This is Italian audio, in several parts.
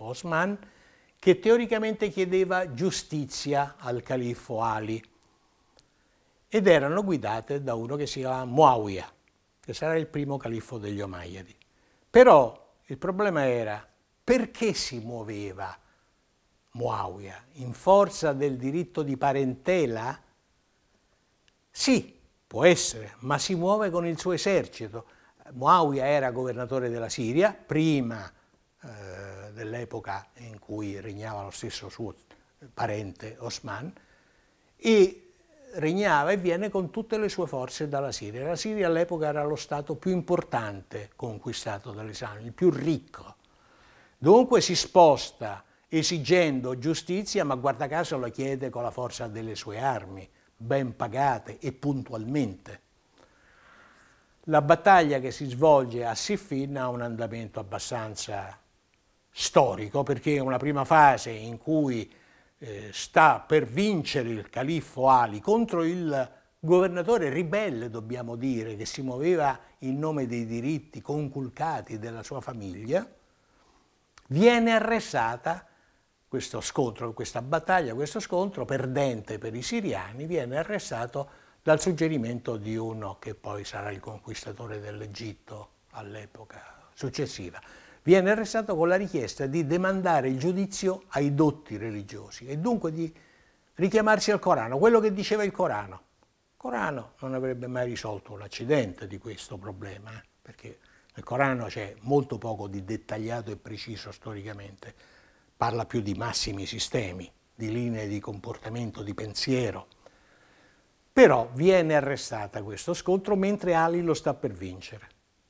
califfo Osman, che teoricamente chiedeva giustizia al califfo Ali, ed erano guidate da uno che si chiama Muawiyah, che sarà il primo califfo degli Omayyadi. Però il problema era: perché si muoveva Muawiyah? In forza del diritto di parentela? Sì, può essere, ma si muove con il suo esercito. Muawiyah era governatore della Siria, prima dell'epoca in cui regnava lo stesso suo parente Osman, e regnava e viene con tutte le sue forze dalla Siria. La Siria all'epoca era lo stato più importante conquistato dall'Islam, il più ricco. Dunque si sposta esigendo giustizia, ma guarda caso la chiede con la forza delle sue armi, ben pagate e puntualmente. La battaglia che si svolge a Siffin ha un andamento abbastanza storico, perché è una prima fase in cui sta per vincere il califfo Ali contro il governatore ribelle, dobbiamo dire, che si muoveva in nome dei diritti conculcati della sua famiglia. Viene arrestata questo scontro, questa battaglia, questo scontro perdente per i siriani, viene arrestato dal suggerimento di uno che poi sarà il conquistatore dell'Egitto all'epoca successiva. Viene arrestato con la richiesta di demandare il giudizio ai dotti religiosi e dunque di richiamarsi al Corano, quello che diceva il Corano. Il Corano non avrebbe mai risolto l'accidente di questo problema, perché nel Corano c'è molto poco di dettagliato e preciso storicamente, parla più di massimi sistemi, di linee di comportamento, di pensiero. Però viene arrestata questo scontro mentre Ali lo sta per vincere.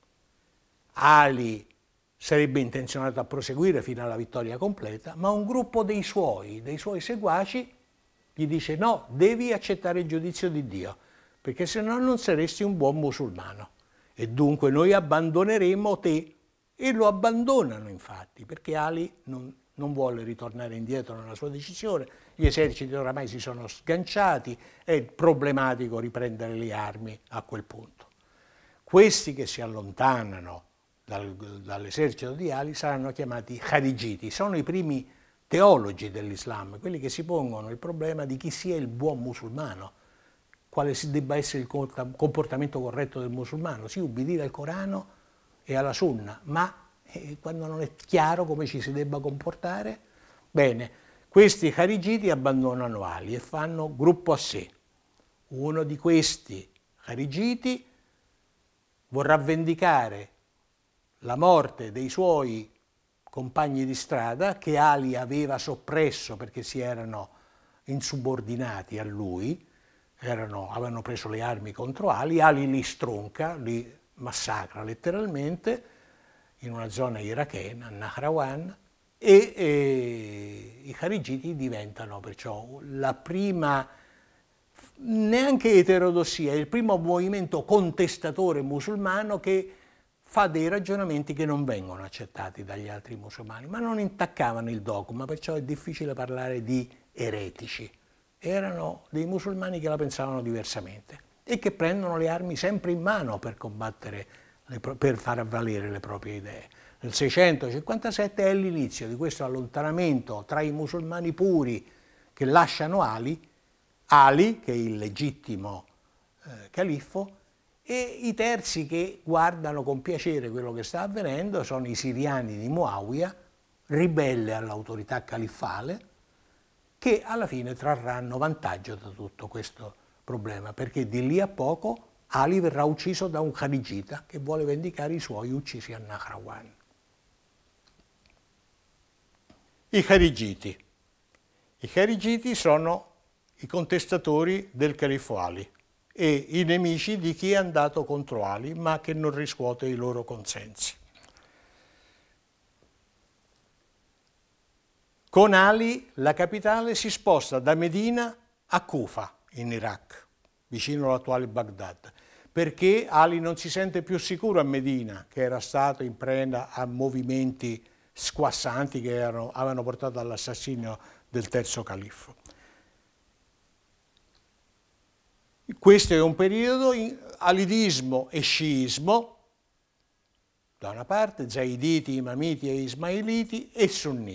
Ali sarebbe intenzionato a proseguire fino alla vittoria completa, ma un gruppo dei suoi seguaci gli dice: no, devi accettare il giudizio di Dio, perché se no non saresti un buon musulmano e dunque noi abbandoneremo te. E lo abbandonano infatti, perché Ali non vuole ritornare indietro nella sua decisione, gli eserciti oramai si sono sganciati, è problematico riprendere le armi a quel punto. Questi che si allontanano dall'esercito di Ali saranno chiamati Kharijiti, sono i primi teologi dell'Islam, quelli che si pongono il problema di chi sia il buon musulmano, quale debba essere il comportamento corretto del musulmano, sì, ubbidire al Corano e alla Sunna, ma quando non è chiaro come ci si debba comportare, bene, questi Kharijiti abbandonano Ali e fanno gruppo a sé. Uno di questi Kharijiti vorrà vendicare la morte dei suoi compagni di strada che Ali aveva soppresso perché si erano insubordinati a lui, avevano preso le armi contro Ali li stronca, li massacra letteralmente in una zona irachena, a Nahrawan, e i Kharijiti diventano perciò la prima, neanche eterodossia, il primo movimento contestatore musulmano che fa dei ragionamenti che non vengono accettati dagli altri musulmani, ma non intaccavano il dogma, perciò è difficile parlare di eretici. Erano dei musulmani che la pensavano diversamente e che prendono le armi sempre in mano per combattere, per far valere le proprie idee. Nel 657 è l'inizio di questo allontanamento tra i musulmani puri che lasciano Ali, che è il legittimo califfo, e i terzi che guardano con piacere quello che sta avvenendo sono i siriani di Muawiyah, ribelle all'autorità califfale, che alla fine trarranno vantaggio da tutto questo problema, perché di lì a poco Ali verrà ucciso da un Kharijita che vuole vendicare i suoi uccisi a Nahrawan. I Kharijiti. I Kharijiti sono i contestatori del califfo Ali e i nemici di chi è andato contro Ali ma che non riscuote i loro consensi. Con Ali la capitale si sposta da Medina a Kufa, in Iraq, vicino all'attuale Baghdad, perché Ali non si sente più sicuro a Medina, che era stato in preda a movimenti squassanti che avevano portato all'assassinio del terzo califfo. Questo è un periodo in alidismo e sciismo, da una parte, zaiditi, imamiti e ismailiti, e sunniti.